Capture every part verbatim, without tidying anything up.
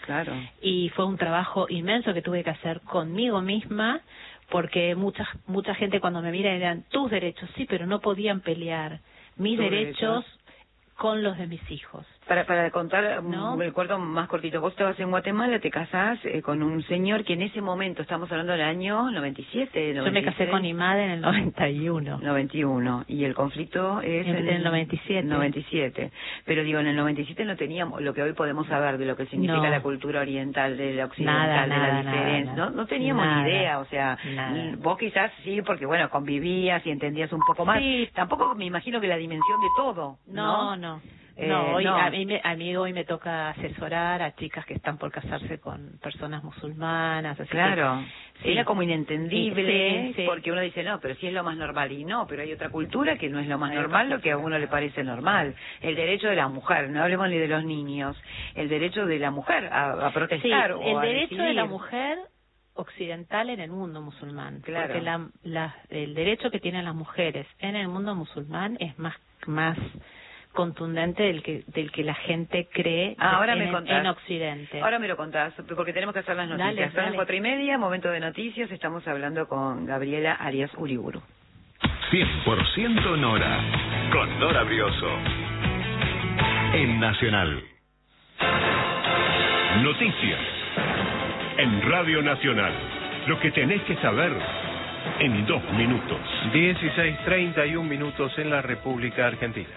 Claro. Y fue un trabajo inmenso que tuve que hacer conmigo misma, porque mucha, mucha gente cuando me mira eran tus derechos, sí, pero no podían pelear mis derechos, derechos con los de mis hijos. Para para contar, ¿no? Me acuerdo más cortito, vos estabas en Guatemala, te casás eh, con un señor que en ese momento, estamos hablando del año noventa y siete, noventa y seis. Yo me casé con Imad en el noventa y uno. noventa y uno, y el conflicto es en, en el noventa y siete. noventa y siete. Pero digo, en el noventa y siete no teníamos lo que hoy podemos saber de lo que significa no. la cultura oriental, de la occidental, nada, de nada, la diferencia. Nada, no no teníamos nada, ni idea, o sea, nada. Vos quizás sí, porque bueno, convivías y entendías un poco más. Sí. Tampoco me imagino que la dimensión de todo, ¿no? No, no. Eh, no, hoy, no. A, mí me, a mí hoy me toca asesorar a chicas que están por casarse con personas musulmanas. Así claro, que, sí. era como inentendible, sí, sí. porque uno dice, no, pero sí es lo más normal, y no, pero hay otra cultura que no es lo más hay normal, lo que a uno le parece normal. El derecho de la mujer, no hablemos ni de los niños, el derecho de la mujer a, a protestar. Sí, o el a derecho decidir. de la mujer occidental en el mundo musulmán, claro. porque la, la, el derecho que tienen las mujeres en el mundo musulmán es más más contundente del que del que la gente cree ah, ahora en, me contás. en Occidente. Ahora me lo contás, porque tenemos que hacer las noticias. Dale, Son dale. las cuatro y media, momento de noticias, estamos hablando con Gabriela Arias Uriburu. cien por ciento Nora, con Nora Brioso, en Nacional. Noticias, en Radio Nacional. Lo que tenés que saber en dos minutos. dieciséis treinta y un minutos en la República Argentina.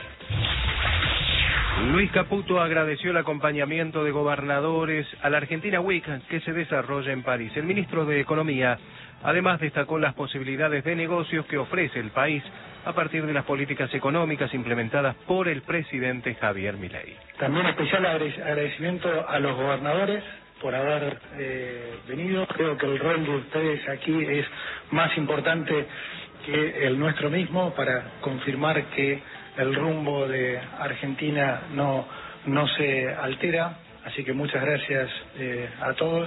Luis Caputo agradeció el acompañamiento de gobernadores a la Argentina Week que se desarrolla en París. El ministro de Economía además destacó las posibilidades de negocios que ofrece el país a partir de las políticas económicas implementadas por el presidente Javier Milei. También especial agradecimiento a los gobernadores por haber eh, venido. Creo que el rol de ustedes aquí es más importante que el nuestro mismo para confirmar que el rumbo de Argentina no no se altera. Así que muchas gracias eh, a todos.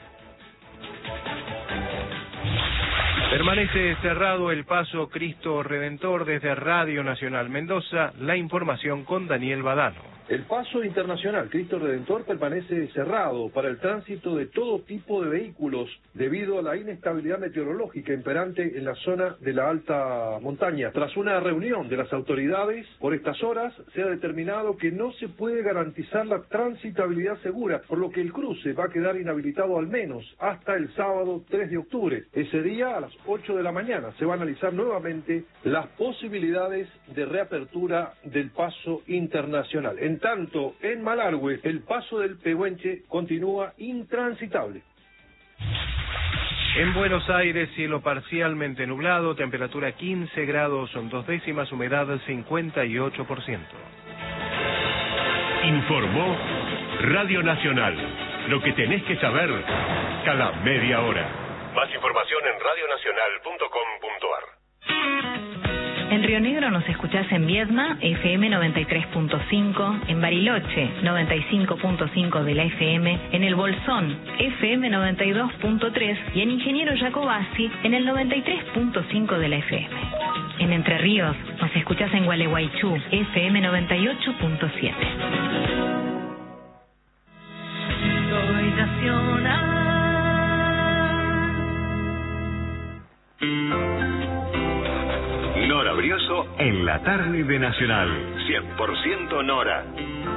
Permanece cerrado el paso Cristo Redentor desde Radio Nacional Mendoza. La información con Daniel Badano. El paso internacional Cristo Redentor permanece cerrado para el tránsito de todo tipo de vehículos debido a la inestabilidad meteorológica imperante en la zona de la alta montaña. Tras una reunión de las autoridades, por estas horas se ha determinado que no se puede garantizar la transitabilidad segura, por lo que el cruce va a quedar inhabilitado al menos hasta el sábado tres de octubre. Ese día, a las ocho de la mañana, se va a analizar nuevamente las posibilidades de reapertura del paso internacional. En tanto, en Malargüe, el paso del Pehuenche continúa intransitable. En Buenos Aires, cielo parcialmente nublado, temperatura quince grados, son dos décimas, humedad cincuenta y ocho por ciento. Informó Radio Nacional. Lo que tenés que saber cada media hora. Más información en radio nacional punto com punto ar. En Río Negro nos escuchás en Viedma, F M noventa y tres punto cinco, en Bariloche, noventa y cinco punto cinco de la F M, en El Bolsón, F M noventa y dos punto tres y en Ingeniero Jacobasi, en el noventa y tres punto cinco de la F M. En Entre Ríos nos escuchás en Gualeguaychú, F M noventa y ocho punto siete. Soy nacional. Nora Brioso en la tarde de Nacional. cien por ciento Nora.